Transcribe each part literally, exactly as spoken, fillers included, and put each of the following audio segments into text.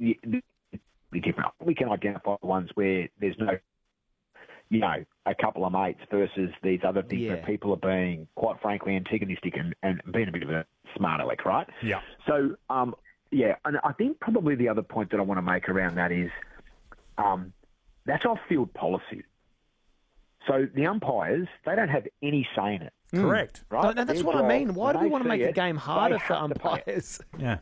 different. We can identify ones where there's no, you know, a couple of mates versus these other things Yeah. where people are being, quite frankly, antagonistic and, and being a bit of a smart aleck, right? Yeah. So, um, yeah, and I think probably the other point that I want to make around that is um, that's off-field policy. So the umpires, they don't have any say in it. Correct. Right? No, no, that's Their what I job, mean. Why do when we they want to see make the it, game they harder for have to pay it. umpires? Yeah.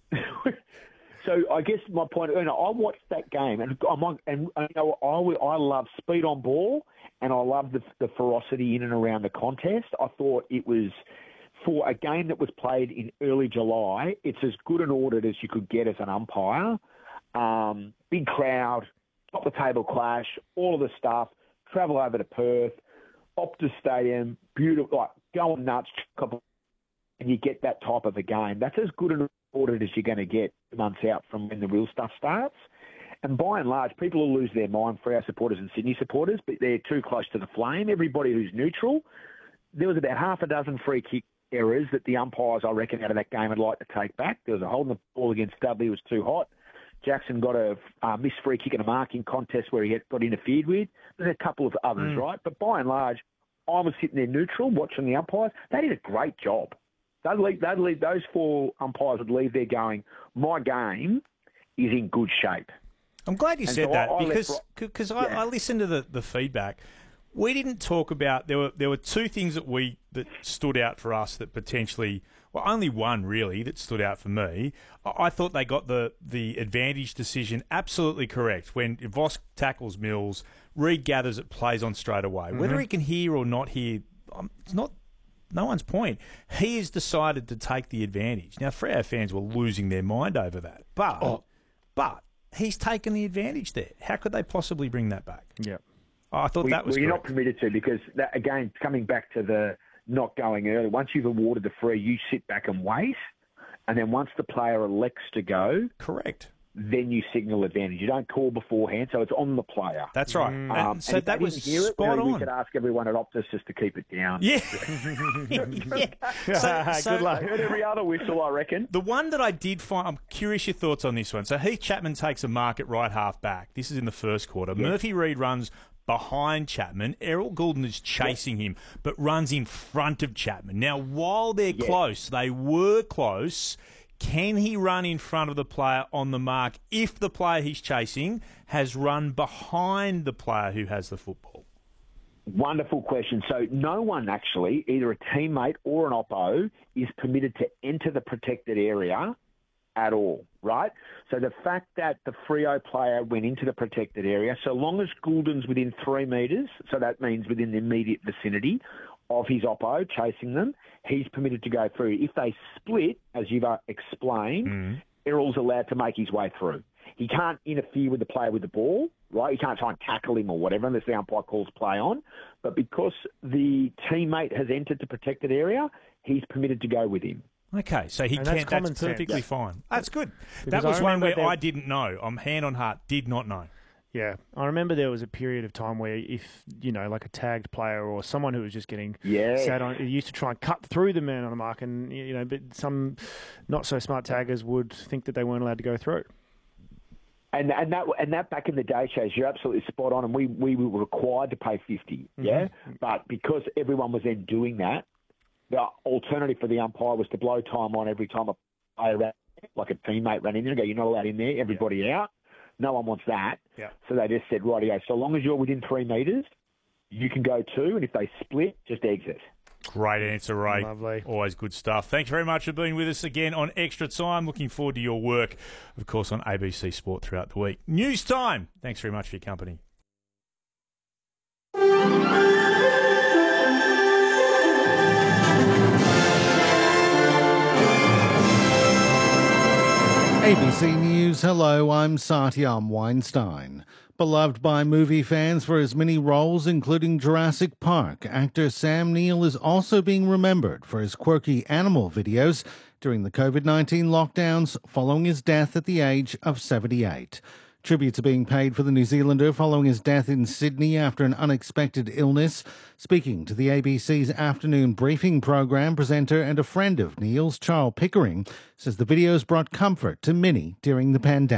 So I guess my point, you know, I watched that game, and I'm on, and you know, I I love speed on ball, and I love the the ferocity in and around the contest. I thought it was, for a game that was played in early July, it's as good and ordered as you could get as an umpire. Um, big crowd, top the table clash, all of the stuff. Travel over to Perth, Optus Stadium, beautiful, like going nuts, and you get that type of a game. That's as good and ordered as you're going to get months out from when the real stuff starts. And by and large, people will lose their mind for our supporters and Sydney supporters, but they're too close to the flame. Everybody who's neutral, there was about half a dozen free kick errors that the umpires, I reckon, out of that game would like to take back. There was a holding the ball against Dudley, was too hot. Jackson got a uh, missed free kick in a marking contest where he had, got interfered with. There's a couple of others, Mm. right? But by and large, I was sitting there neutral, watching the umpires. They did a great job. They'd leave, they'd leave, those four umpires would leave there going, my game is in good shape. I'm glad you And said so that I- I left because ri- because I, Yeah. I listened to the, the feedback. We didn't talk about there were there were two things that we that stood out for us that potentially well only one really that stood out for me. I, I thought they got the the advantage decision absolutely correct when Voss tackles Mills, Reed gathers it, plays on straight away. Mm-hmm. Whether he can hear or not hear, um, it's not. No one's point. He has decided to take the advantage. Now, Freo fans were losing their mind over that, but Oh. but he's taken the advantage there. How could they possibly bring that back? Yeah. Oh, I thought We, that was well, you're not correct. permitted to because, that, again, coming back to the not going early, once you've awarded the free, you sit back and wait, and then once the player elects to go, Correct. then you signal advantage. You don't call beforehand, so it's on the player. That's right. Um, And and so if that they was didn't hear it, spot you know, We on. could ask everyone at Optus just to keep it down. Yeah. yeah. So, so Good luck. I heard every other whistle, I reckon. The one that I did find, I'm curious your thoughts on this one. So Heath Chapman takes a mark at right half back. This is in the first quarter. Murphy Reid runs behind Chapman. Errol Goulden is chasing him, but runs in front of Chapman. Now, while they're close, they were close. Can he run in front of the player on the mark if the player he's chasing has run behind the player who has the football? Wonderful question. So no one actually, either a teammate or an oppo, is permitted to enter the protected area at all, right? So the fact that the Freo player went into the protected area, so long as Goulden's within three metres, so that means within the immediate vicinity of his oppo chasing them, he's permitted to go through. If they split, as you've uh, explained, Mm. Errol's allowed to make his way through. He can't interfere with the player with the ball, right? He can't try and tackle him or whatever unless the umpire calls play on. But because the teammate has entered the protected area, he's permitted to go with him. Okay, so he And can. that's That's, common sense. perfectly Yeah. fine. That's good. Because that was I one remember where there- I didn't know. I'm hand on heart, did not know. Yeah, I remember there was a period of time where if, you know, like a tagged player or someone who was just getting Yeah. sat on, he used to try and cut through the man on the mark, and, you know, but some not so smart taggers would think that they weren't allowed to go through. And and that and that back in the day, Chase, you're absolutely spot on. And we, we were required to pay fifty, yeah. But because everyone was then doing that, the alternative for the umpire was to blow time on every time a player ran, like a teammate ran in there and go, "You're not allowed in there. Everybody out." No one wants that. Yeah. So they just said, "Rightio. So long as you're within three metres, you can go too. And if they split, just exit." Great answer, Ray. Lovely. Always good stuff. Thanks very much for being with us again on Extra Time. Looking forward to your work, of course, on A B C Sport throughout the week. News time. Thanks very much for your company. A B C News, hello, I'm Satyam Weinstein. Beloved by movie fans for his many roles, including Jurassic Park, actor Sam Neill is also being remembered for his quirky animal videos during the COVID nineteen lockdowns following his death at the age of seventy-eight. Tributes are being paid for the New Zealander following his death in Sydney after an unexpected illness. Speaking to the A B C's afternoon briefing program, presenter and a friend of Neil's, Charles Pickering, says the videos brought comfort to many during the pandemic.